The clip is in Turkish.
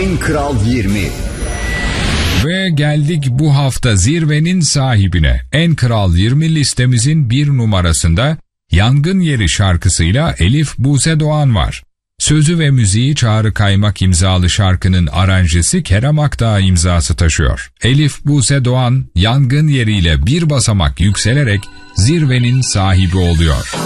En Kral 20. Ve geldik bu hafta zirvenin sahibine. En Kral 20 listemizin bir numarasında Yangın Yeri şarkısıyla Elif Buse Doğan var. Sözü ve müziği Çağrı Kaymak imzalı şarkının aranjesi Kerem Akdağ imzası taşıyor. Elif Buse Doğan Yangın Yeri ile bir basamak yükselerek zirvenin sahibi oluyor.